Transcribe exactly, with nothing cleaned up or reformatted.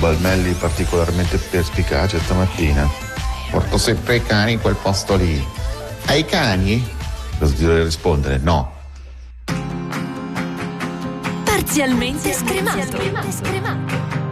Balmelli particolarmente perspicace stamattina? Porto sempre i cani in quel posto lì. Hai i cani? Cosa ti dovrei rispondere? No. Parzialmente scremato.